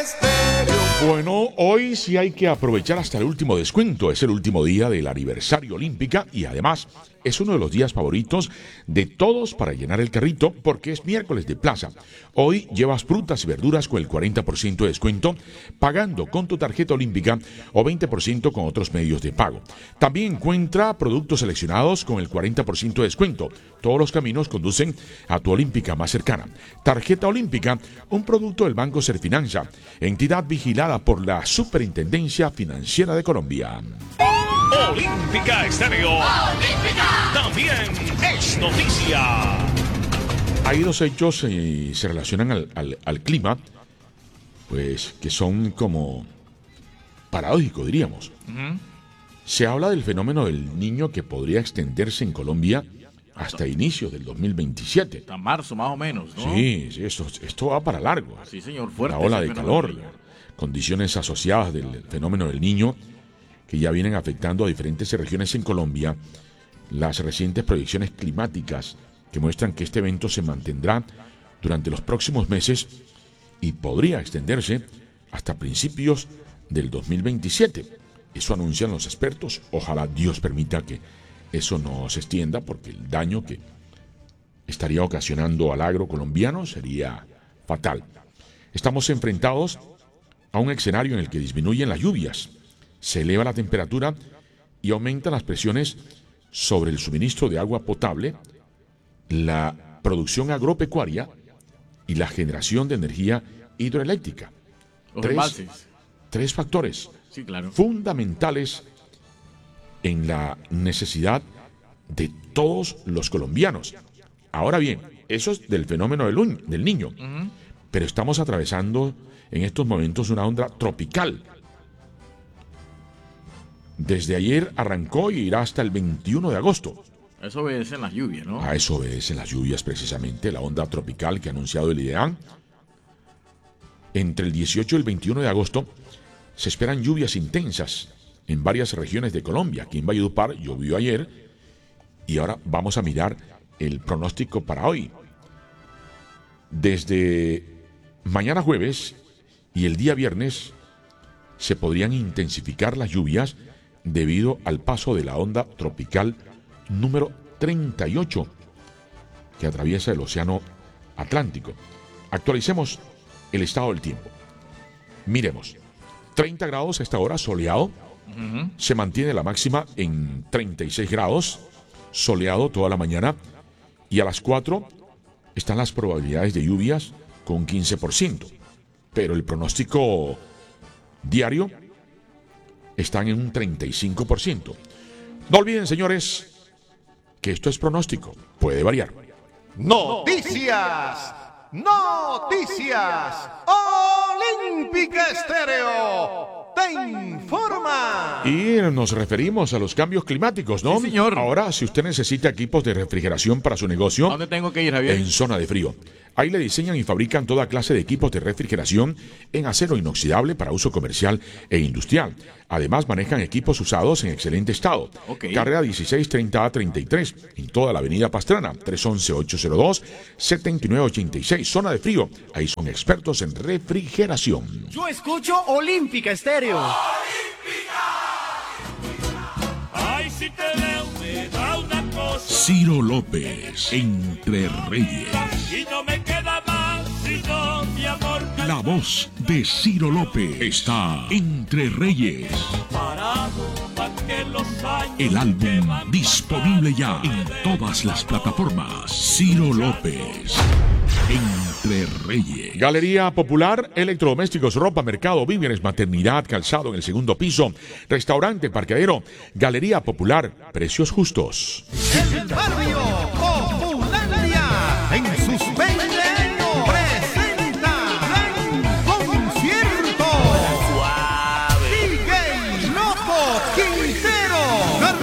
Estéreo. Bueno, hoy sí hay que aprovechar hasta el último descuento. Es el último día del aniversario Olímpica y además es uno de los días favoritos de todos para llenar el carrito porque es miércoles de plaza. Hoy llevas frutas y verduras con el 40% de descuento pagando con tu tarjeta Olímpica o 20% con otros medios de pago. También encuentra productos seleccionados con el 40% de descuento. Todos los caminos conducen a tu Olímpica más cercana. Tarjeta Olímpica, un producto del Banco Serfinanza, entidad vigilada por la Superintendencia Financiera de Colombia. Olímpica Estéreo. Olímpica. También es noticia. Hay dos hechos se relacionan al clima, pues que son como paradójicos, diríamos. Se habla del fenómeno del Niño que podría extenderse en Colombia hasta inicios del 2027. Hasta marzo, más o menos, ¿no? Sí, esto va para largo. Sí, señor, fuerte. La ola de calor, condiciones asociadas del fenómeno del Niño que ya vienen afectando a diferentes regiones en Colombia, las recientes proyecciones climáticas que muestran que este evento se mantendrá durante los próximos meses y podría extenderse hasta principios del 2027. Eso anuncian los expertos. Ojalá Dios permita que eso no se extienda porque el daño que estaría ocasionando al agro colombiano sería fatal. Estamos enfrentados a un escenario en el que disminuyen las lluvias, se eleva la temperatura y aumentan las presiones sobre el suministro de agua potable, la producción agropecuaria y la generación de energía hidroeléctrica. Tres factores fundamentales en la necesidad de todos los colombianos. Ahora bien, eso es del fenómeno del Niño, pero estamos atravesando en estos momentos una onda tropical. Desde ayer arrancó y irá hasta el 21 de agosto. Eso obedecen las lluvias, ¿no? A eso obedecen las lluvias precisamente, la onda tropical que ha anunciado el IDEAM. Entre el 18 y el 21 de agosto se esperan lluvias intensas en varias regiones de Colombia. Aquí en Valledupar llovió ayer y ahora vamos a mirar el pronóstico para hoy. Desde mañana jueves y el día viernes se podrían intensificar las lluvias debido al paso de la onda tropical número 38 que atraviesa el Océano Atlántico. Actualicemos el estado del tiempo. Miremos, 30 grados a esta hora, soleado. Se mantiene la máxima en 36 grados, soleado toda la mañana. Y a las 4 están las probabilidades de lluvias con 15%. Pero el pronóstico diario están en un 35%. No olviden, señores, que esto es pronóstico, puede variar. Noticias. Olímpica Estéreo te informa. Y nos referimos a los cambios climáticos, ¿no? Sí, señor. Ahora, si usted necesita equipos de refrigeración para su negocio, ¿a dónde tengo que ir, Javier? En Zona de Frío. Ahí le diseñan y fabrican toda clase de equipos de refrigeración en acero inoxidable para uso comercial e industrial. Además, manejan equipos usados en excelente estado. Carrera 1630A33, en toda la avenida Pastrana, 311-802-7986. Zona de Frío. Ahí son expertos en refrigeración. Yo escucho Olímpica Estéreo. Ay, si te veo, me da una cosa. Ciro López, Entre Reyes. Y no me queda más sino mi amor. La voz de Ciro López está Entre Reyes. El álbum disponible ya en todas las plataformas. Ciro López, Entre Reyes. Galería Popular, electrodomésticos, ropa, mercado, víveres, maternidad, calzado en el segundo piso, restaurante, parqueadero. Galería Popular, precios justos. El barrio